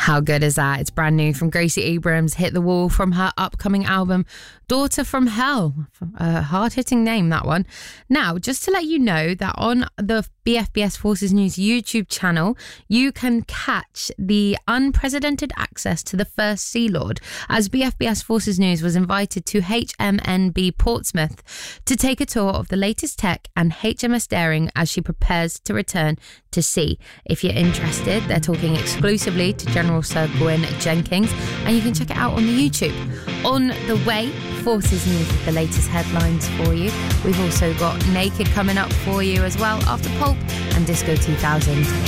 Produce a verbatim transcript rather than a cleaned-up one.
How good is that? It's brand new from Gracie Abrams, Hit the Wall, from her upcoming album, Daughter from Hell. A hard-hitting name, that one. Now, just to let you know that on the B F B S Forces News YouTube channel, you can catch the unprecedented access to the first Sea Lord, as B F B S Forces News was invited to H M N B Portsmouth to take a tour of the latest tech and H M S Daring as she prepares to return to sea. If you're interested, they're talking exclusively to General Sir Gwyn Jenkins, and you can check it out on the YouTube. On the way, Forces News with the latest headlines for you. We've also got Naked coming up for you as well after Pulp and Disco two thousand.